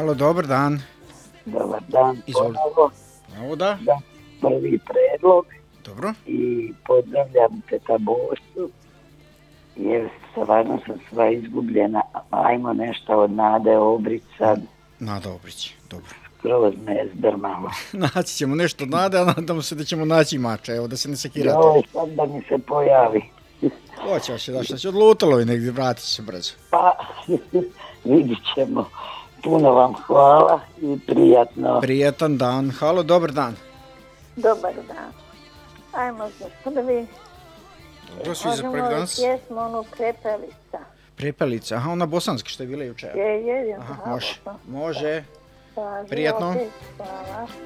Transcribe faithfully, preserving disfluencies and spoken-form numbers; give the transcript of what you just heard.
Halo, dobar dan. Dobar dan, Izvolite. ponovo. Ovo da? Da, prvi predlog Dobro. i pozdravljam Teta Bosu, jer stvarno sam sva izgubljena. Ajmo nešto od Nade Obrić sad, Nada Obrić, dobro. kroz me je zdrmalo. Naći ćemo nešto od Nade, a nadamo se da ćemo naći mača, evo da se ne sekirate. Joj, sad da mi se pojavi. Hoće, hoće, da što će odlutalo i negdje, vratit će se brzo. Pa, vidit ćemo. Puno vam hvala i prijatno. Prijatan dan. Halo, dobar dan. Dobar dan. Ajmo za prvi. Dobro, svi za prvi Možemo danas. li pjesmu onu Krepelica? Prepelica, aha, ona bosanska što je bila jučer. Je, je, je. Aha, aha, može, pa, može. pa, Prijatno. život, hvala.